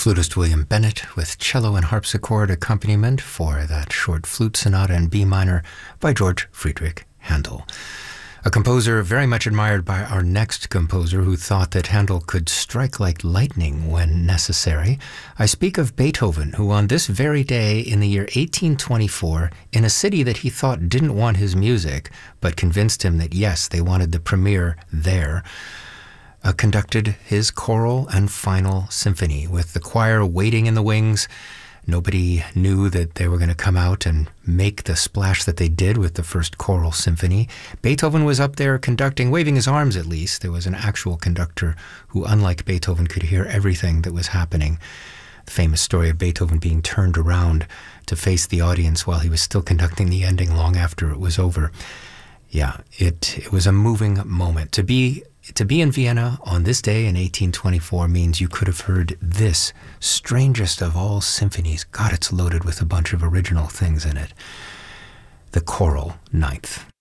Flutist William Bennett with cello and harpsichord accompaniment for that short flute sonata in B minor by George Friedrich Handel. A composer very much admired by our next composer who thought that Handel could strike like lightning when necessary. I speak of Beethoven, who on this very day in the year 1824, in a city that he thought didn't want his music, but convinced him that yes, they wanted the premiere there, conducted his choral and final symphony with the choir waiting in the wings. Nobody knew that they were going to come out and make the splash that they did with the first choral symphony. Beethoven was up there conducting, waving his arms at least. There was an actual conductor who, unlike Beethoven, could hear everything that was happening. The famous story of Beethoven being turned around to face the audience while he was still conducting the ending long after it was over. Yeah, it was a moving moment. To be in Vienna on this day in 1824 means you could have heard this strangest of all symphonies. God, it's loaded with a bunch of original things in it. The Choral Ninth.